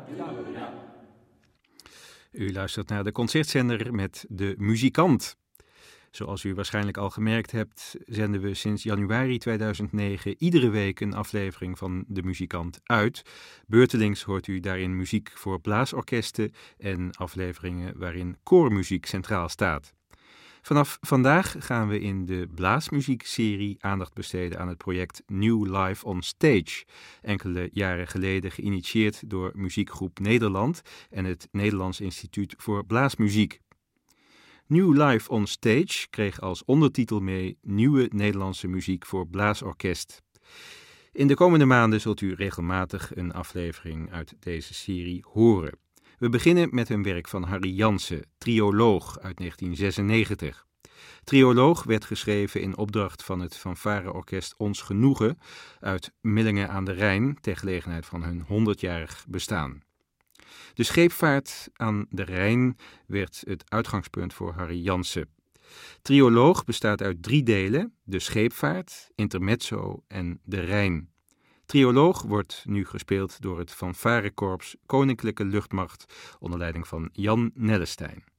U luistert naar de Concertzender met De Muzikant. Zoals u waarschijnlijk al gemerkt hebt, zenden we sinds januari 2009 iedere week een aflevering van De Muzikant uit. Beurtelings hoort u daarin muziek voor blaasorkesten en afleveringen waarin koormuziek centraal staat. Vanaf vandaag gaan we in de blaasmuziekserie aandacht besteden aan het project New Life on Stage, enkele jaren geleden geïnitieerd door Muziekgroep Nederland en het Nederlands Instituut voor Blaasmuziek. New Life on Stage kreeg als ondertitel mee Nieuwe Nederlandse muziek voor blaasorkest. In de komende maanden zult u regelmatig een aflevering uit deze serie horen. We beginnen met een werk van Harry Jansen, Trioloog uit 1996. Trioloog werd geschreven in opdracht van het fanfareorkest Ons Genoegen uit Millingen aan de Rijn ter gelegenheid van hun 100-jarig bestaan. De scheepvaart aan de Rijn werd het uitgangspunt voor Harry Jansen. Trioloog bestaat uit 3 delen: de scheepvaart, intermezzo en de Rijn. Trioloog wordt nu gespeeld door het fanfarekorps Koninklijke Luchtmacht onder leiding van Jan Nellestein.